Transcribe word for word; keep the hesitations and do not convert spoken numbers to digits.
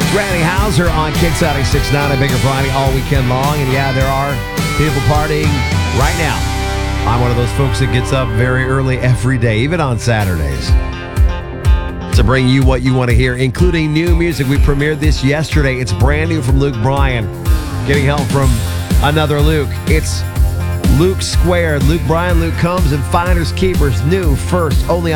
Randy Hauser on Kicks ninety-six point nine, a Bigger Friday all weekend long. And yeah, there are people partying right now. I'm one of those folks that gets up very early every day, even on Saturdays, to bring you what you want to hear, including new music. We premiered this yesterday. It's brand new from Luke Bryan, getting help from another Luke. It's Luke Squared. Luke Bryan, Luke Combs, and Finders Keepers, new, first, only on